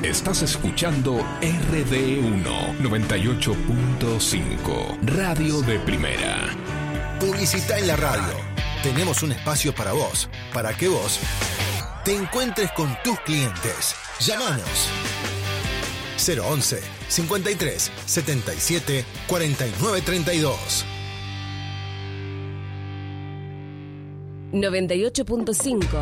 Estás escuchando RD1 98.5, Radio de Primera. Publicita en la radio. Tenemos un espacio para vos, para que vos te encuentres con tus clientes. Llámanos 011 53 77 49 32. 98.5